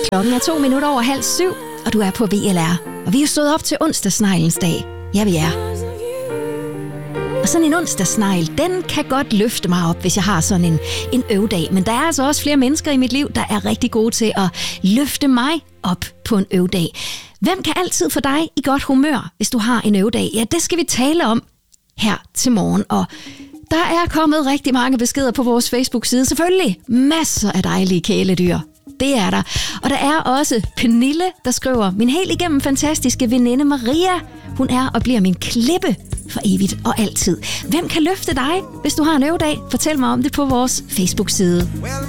Klokken er 7:02, og du er på VLR. Og vi er stået op til onsdagsneglens dag. Ja, vi er. Og sådan en onsdagsnegl, den kan godt løfte mig op, hvis jeg har sådan en øvdag. Men der er altså også flere mennesker i mit liv, der er rigtig gode til at løfte mig op på en øvdag. Hvem kan altid få dig i godt humør, hvis du har en øvdag? Ja, det skal vi tale om her til morgen. Og der er kommet rigtig mange beskeder på vores Facebook-side. Selvfølgelig masser af dejlige kæledyr. Det er der. Og der er også Pernille, der skriver: min helt igennem fantastiske veninde Maria. Hun er og bliver min klippe for evigt og altid. Hvem kan løfte dig, hvis du har en øvedag? Fortæl mig om det på vores Facebook-side.